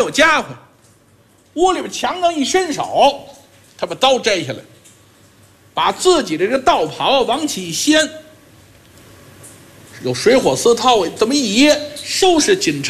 有家伙，屋里边墙上一伸手，他把刀摘下来，把自己的这个道袍往起一掀，有水火丝绦这么一掖，收拾锦